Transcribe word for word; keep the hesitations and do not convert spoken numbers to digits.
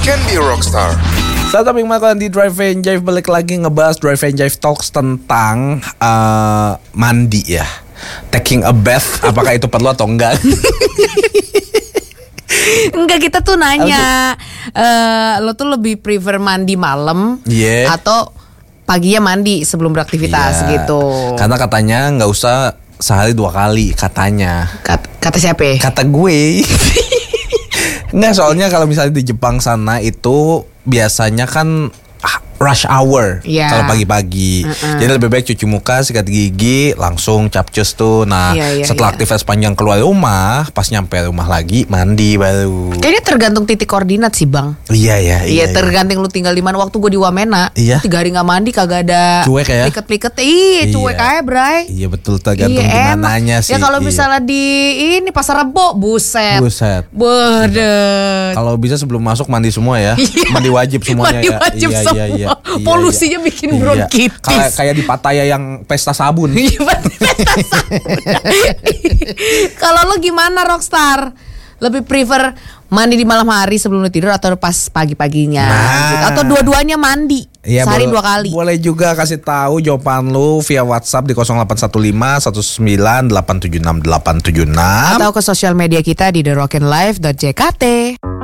Can Be Rockstar. Saat topik makan di Drive and Jive, balik lagi ngebahas Drive and Jive Talks tentang uh, mandi ya, taking a bath. Apakah itu perlu atau enggak? Enggak, kita tuh nanya uh, lo tuh lebih prefer mandi malam yeah. atau paginya mandi sebelum beraktivitas yeah. gitu. Karena katanya nggak usah sehari dua kali katanya. Kata, kata siapa? Kata gue. Nggak, soalnya kalau misalnya di Jepang sana itu biasanya kan rush hour yeah. kalau pagi-pagi. Uh-uh. Jadi lebih baik cuci muka, sikat gigi, langsung capcus tuh. Nah, yeah, yeah, setelah yeah. aktivitas panjang keluar rumah, pas nyampe rumah lagi mandi baru. Kayaknya tergantung titik koordinat sih, Bang. Iya ya. Iya, iya tergantung lu tinggal di mana. Waktu gue di Wamena, iya. tiga hari nggak mandi kagak ada cuek ya. Pliket-pliket. Iya, cuek aja, Bray. Iya betul, tergantung iya, di mananya sih. Ya kalau iya. misalnya di ini Pasar Rebo, buset. Buset. Bedet. Kalau bisa sebelum masuk mandi semua ya. Mandi wajib semuanya. Mandi wajib ya. semua. Iya, iya, iya. Polusi iya. bikin bronkitis. Kayak kayak di Pattaya yang pesta sabun. Pesta sabun. Kalau lo gimana, Rockstar? Lebih prefer mandi di malam hari sebelum lo tidur atau pas pagi-paginya? Nah. Gitu. Atau dua-duanya mandi ya, sehari boleh, dua kali? Boleh juga kasih tahu jawaban lu via WhatsApp di nol delapan satu lima satu sembilan delapan tujuh enam delapan tujuh enam atau ke sosial media kita di the rockin life dot j k t.